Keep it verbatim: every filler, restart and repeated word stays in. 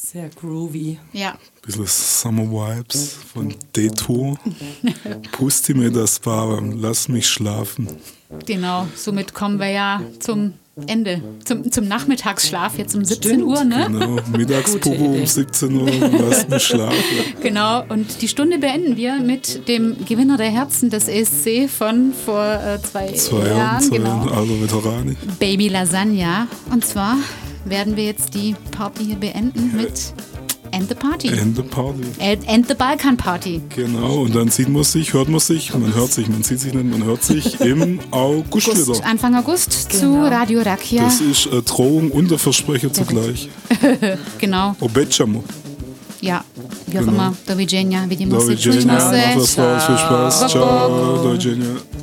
Sehr groovy. Ja. Bisschen Summer Vibes von Detour. Pusti mir das warm, lass mich schlafen. Genau, somit kommen wir ja zum Ende, zum, zum Nachmittagsschlaf, jetzt um siebzehn Uhr, ne? Genau, Mittagspopo um siebzehn Uhr, lass mich schlafen. Genau, und die Stunde beenden wir mit dem Gewinner der Herzen des E S C von vor äh, zwei, Zwei Jahren. Jahren, zwei Genau. Jahren, also Veterani. Baby Lasagna. Und zwar werden wir jetzt die Party hier beenden mit End the Party. End the Party. End, End the Balkan Party. Genau, und dann sieht man sich, hört man sich, man hört sich, man sieht sich nicht, man hört sich im August August, wieder. Anfang August Genau. zu Radio Rakia. Das ist äh, Drohung und der Versprecher zugleich. Genau, Obećamo. ja, wie auch Genau. immer. Do widzenia, widzimy Do się. widzenia, Czujmy się. das war's, viel Spaß, ciao, do widzenia.